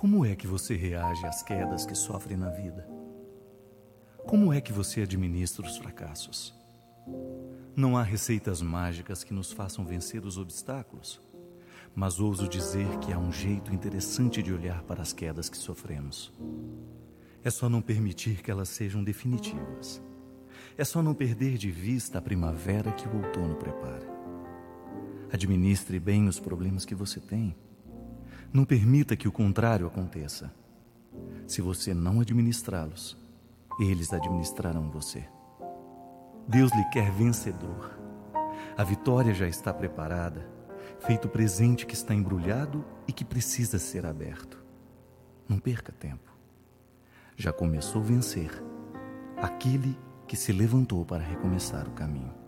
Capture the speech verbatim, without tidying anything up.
Como é que você reage às quedas que sofre na vida? Como é que você administra os fracassos? Não há receitas mágicas que nos façam vencer os obstáculos, mas ouso dizer que há um jeito interessante de olhar para as quedas que sofremos. É só não permitir que elas sejam definitivas. É só não perder de vista a primavera que o outono prepara. Administre bem os problemas que você tem. Não permita que o contrário aconteça. Se você não administrá-los, eles administrarão você. Deus lhe quer vencedor. A vitória já está preparada, feito presente que está embrulhado e que precisa ser aberto. Não perca tempo. Já começou a vencer aquele que se levantou para recomeçar o caminho.